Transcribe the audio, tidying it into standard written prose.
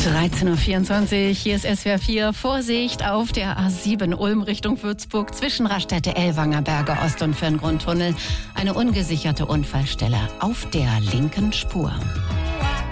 13.24 Uhr, hier ist SWR 4. Vorsicht auf der A7 Ulm Richtung Würzburg zwischen Raststätte Ellwanger Berge Ost und Ferngrundtunnel. Eine ungesicherte Unfallstelle auf der linken Spur.